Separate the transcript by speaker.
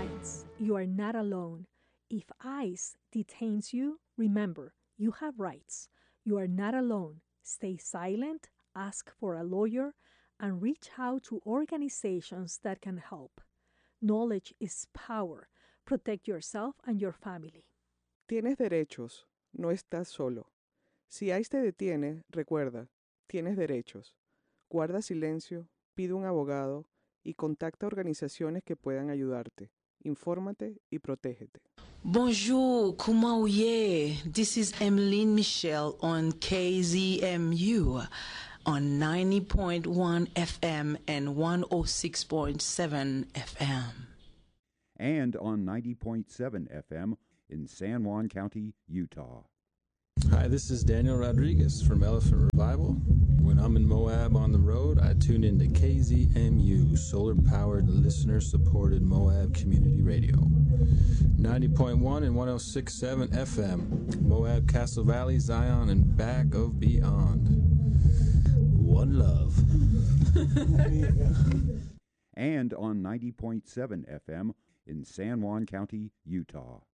Speaker 1: science. You are not alone. If ICE detains you, remember, you have rights. You are not alone. Stay silent, ask for a lawyer, and reach out to organizations that can help. Knowledge is power. Protect yourself and your family.
Speaker 2: Tienes derechos, no estás solo. Si ICE te detiene, recuerda, tienes derechos. Guarda silencio, pide un abogado y contacta organizaciones que puedan ayudarte. Infórmate y protégete.
Speaker 3: Bonjour, comment vous allez? This is Emeline Michel on KZMU on 90.1 FM and 106.7 FM.
Speaker 4: And on 90.7 FM in San Juan County, Utah.
Speaker 5: Hi, this is Daniel Rodriguez from Elephant Revival. When I'm in Moab on the road, I tune into KZMU, solar-powered, listener-supported Moab Community Radio. 90.1 and 106.7 FM, Moab, Castle Valley, Zion, and back of beyond. One love.
Speaker 4: And on 90.7 FM in San Juan County, Utah.